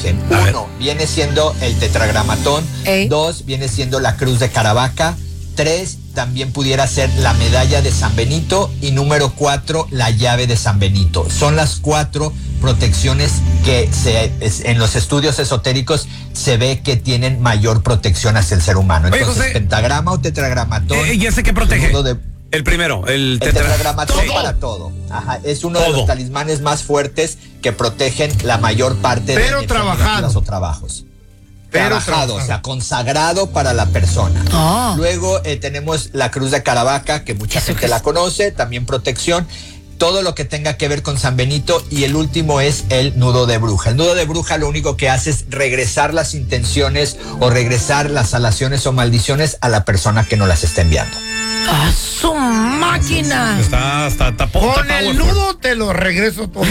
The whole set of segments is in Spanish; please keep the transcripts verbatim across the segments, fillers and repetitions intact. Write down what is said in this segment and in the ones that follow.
protegen. Uno, viene siendo el tetragramatón. Ey. Dos, viene siendo la cruz de Caravaca. Tres, también pudiera ser la medalla de San Benito. Y número cuatro, la llave de San Benito. Son las cuatro protecciones que se, en los estudios esotéricos se ve que tienen mayor protección hacia el ser humano. Entonces, Oye, José, pentagrama o tetragramatón. Eh, ¿Y ese qué protege? De, el primero, el, tetra... el tetragramatón para todo. Ajá, es uno todo. de los talismanes más fuertes que protegen la mayor parte Pero de trabajado. o trabajos. Pero trabajado, trabajado, o sea, consagrado para la persona. Oh. Luego eh, tenemos la cruz de Caravaca, que mucha gente la conoce, también protección. Todo lo que tenga que ver con San Benito. Y el último es el nudo de bruja. El nudo de bruja lo único que hace es regresar las intenciones o regresar las salaciones o maldiciones a la persona que nos las está enviando. ¡A su máquina! Está, está, está, está Con el nudo te lo regreso todo.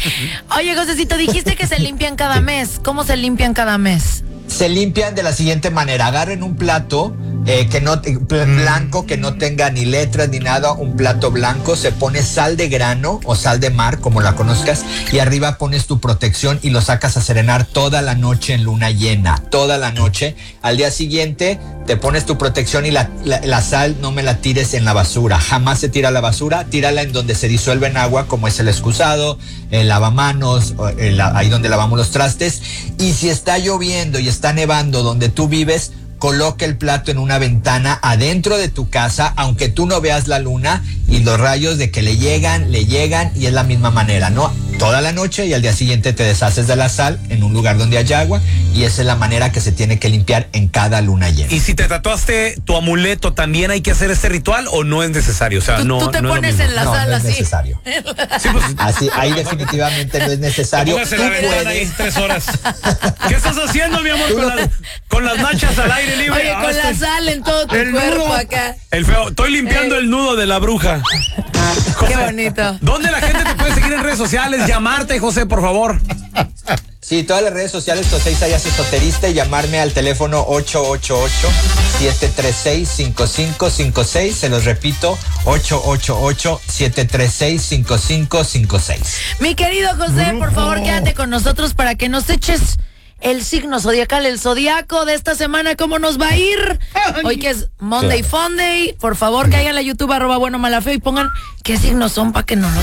Oye, Josecito, dijiste que se limpian cada mes. ¿Cómo se limpian cada mes? Se limpian de la siguiente manera. Agarren un plato eh, que no blanco, que no tenga ni letras ni nada, un plato blanco, se pone sal de grano o sal de mar, como la conozcas, y arriba pones tu protección y lo sacas a serenar toda la noche en luna llena, toda la noche. Al día siguiente te pones tu protección y la, la, la sal no me la tires en la basura, jamás se tira a la basura, tírala en donde se disuelve en agua, como es el excusado, el lavamanos, el, ahí donde lavamos los trastes. Y si está lloviendo y está nevando donde tú vives, coloca el plato en una ventana adentro de tu casa, aunque tú no veas la luna, y los rayos de que le llegan, le llegan, y es la misma manera, ¿no? Toda la noche, y al día siguiente te deshaces de la sal en un lugar donde haya agua, y esa es la manera que se tiene que limpiar en cada luna llena. ¿Y si te tatuaste tu amuleto, también hay que hacer este ritual o no es necesario? O sea, tú, no, tú te no pones es en la no, sala no es así. necesario. Sí, pues, así, ahí definitivamente no es necesario. Tú puedes ahí tres horas. ¿Qué estás haciendo, mi amor, con, la, con las nachas al aire libre? Oye, con ah, la sal en todo tu cuerpo nudo. Acá. El feo, estoy limpiando eh. el nudo de la bruja. José, qué bonito. ¿Dónde la gente te puede seguir en redes sociales? Llamarte, José, por favor. Sí, todas las redes sociales, José Isaías Esoterista, y llamarme al teléfono ocho ocho ocho, siete tres seis, cinco cinco cinco seis. Se los repito, ocho ocho ocho, siete tres seis, cinco cinco cinco seis. Mi querido José, por favor, quédate con nosotros para que nos eches el signo zodiacal, el zodiaco de esta semana, ¿cómo nos va a ir? Hoy que es Monday Funday, por favor, caigan a YouTube, arroba bueno malafeo, y pongan qué signos son para que no los